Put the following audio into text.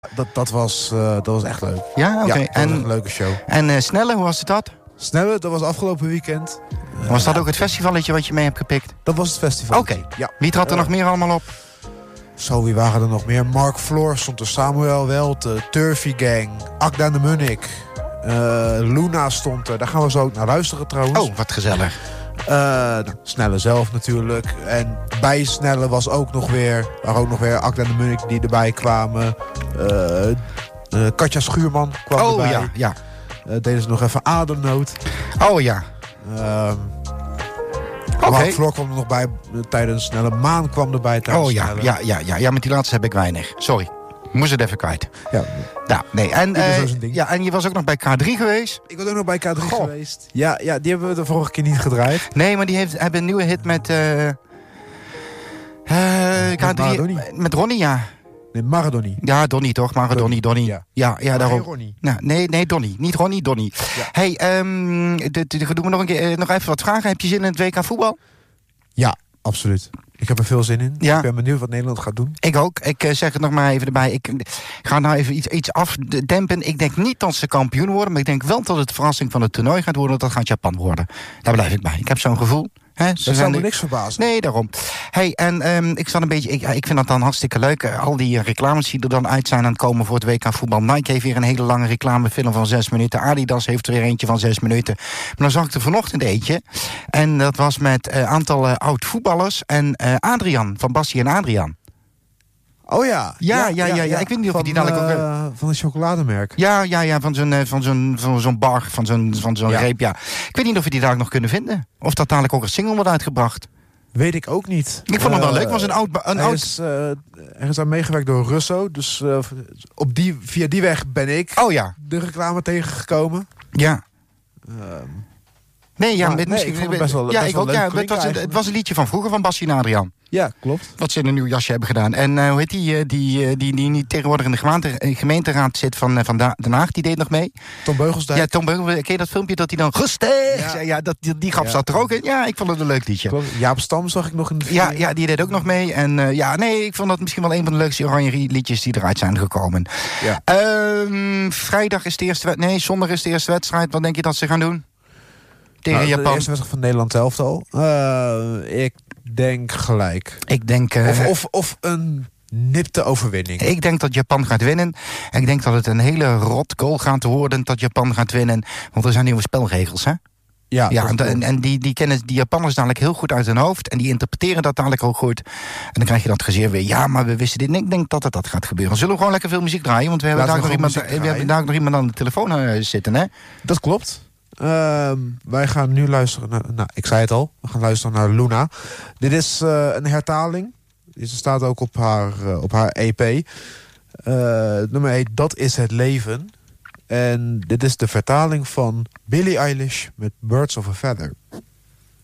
Dat was echt leuk. Ja, oké. Ja, dat was een leuke show. En Snelle, hoe was het dat? Snelle, dat was afgelopen weekend. Was dat ook het festivalletje wat je mee hebt gepikt? Dat was het festival. Oké. Ja. Wie trad er nog meer allemaal op? Zo, wie waren er nog meer? Mark Floor stond er, Samuel Welte, Turfy Gang, Akda de Munnik, Luna stond er. Daar gaan we zo ook naar luisteren trouwens. Oh, wat gezellig. Snelle zelf natuurlijk. En bij Snelle waren ook nog weer Akda de Munnik die erbij kwamen. Katja Schuurman kwam erbij. Oh ja. Deden ze nog even Ademnood. Oh ja. Mark Floor kwam er nog bij tijdens Snelle. Maan kwam erbij tijdens Snelle. Ja, met die laatste heb ik weinig. Sorry. Moest het even kwijt. Ja. Nou, nee. En, en je was ook nog bij K3 geweest? Ik was ook nog bij K3 geweest. Ja, die hebben we de vorige keer niet gedraaid. Nee, maar die hebben een nieuwe hit met... K3 met Ronnie, ja. Nee, Maradoni. Ja, Donnie toch? Donnie. Ja, daarom. Ronnie. Nou, nee, Donnie. Niet Ronnie, Donnie. Ja. Hey, doen we nog een keer nog even wat vragen. Heb je zin in het WK voetbal? Ja, absoluut. Ik heb er veel zin in. Ja. Ik ben benieuwd wat Nederland gaat doen. Ik ook. Ik zeg het nog maar even erbij. Ik ga nou even iets afdempen. Ik denk niet dat ze kampioen worden, maar ik denk wel dat het de verrassing van het toernooi gaat worden. Dat gaat Japan worden. Daar blijf ik bij. Ik heb zo'n gevoel. Dat zou me niks verbazen. Nee, daarom. Hey, en ik zat een beetje. Ik vind dat dan hartstikke leuk. Al die reclames die er dan uit zijn aan het komen voor het WK voetbal. Nike heeft weer een hele lange reclamefilm van 6 minuten. Adidas heeft er weer eentje van 6 minuten. Maar dan zag ik er vanochtend eentje. En dat was met een aantal oud-voetballers. En Adrian, van Bassie en Adrian. Oh ja. Ja. Ik weet niet of je die dadelijk ook... Van een chocolademerk. Ja, van zo'n bar, van zo'n reep, ja. Ik weet niet of we die dadelijk nog kunnen vinden. Of dat dadelijk ook als single wordt uitgebracht. Weet ik ook niet. Ik vond het wel leuk. Het was er is aan meegewerkt door Russo. Dus via die weg ben ik de reclame tegengekomen. Ja. Nee, ik vond het best wel leuk. Het was een liedje van vroeger van Bassie en Adrian. Ja, klopt. Wat ze in een nieuw jasje hebben gedaan. En hoe heet die tegenwoordig in de gemeenteraad zit van Den Haag, die deed nog mee. Tom Beugelsdijk. Ja, Tom Beugelsdijk. Ken je dat filmpje dat hij dan rustig? Ja, die grap zat er ook in. Ja, ik vond het een leuk liedje. Klopt. Jaap Stam zag ik nog in de video. Ja, die deed ook nog mee. En ik vond dat misschien wel een van de leukste oranje liedjes die eruit zijn gekomen. Ja. Vrijdag is de eerste zondag is de eerste wedstrijd. Wat denk je dat ze gaan doen? Tegen Japan. De eerste wedstrijd van Nederland elftal. Ik denk gelijk. Ik denk... Of een nipte overwinning. Ik denk dat Japan gaat winnen. Ik denk dat het een hele rot goal gaat worden dat Japan gaat winnen. Want er zijn nieuwe spelregels, hè? Ja, en die kennen die Japanners dadelijk heel goed uit hun hoofd. En die interpreteren dat dadelijk ook goed. En dan krijg je dat gezeer weer. Ja, maar we wisten dit. En ik denk dat dat gaat gebeuren. Zullen we gewoon lekker veel muziek draaien? Want we hebben daar nog iemand aan de telefoon zitten, hè? Dat klopt. Wij gaan nu luisteren naar... ik zei het al. We gaan luisteren naar Luna. Dit is een hertaling. Ze staat ook op haar EP. Het nummer heet Dat is het leven. En dit is de vertaling van Billie Eilish met Birds of a Feather.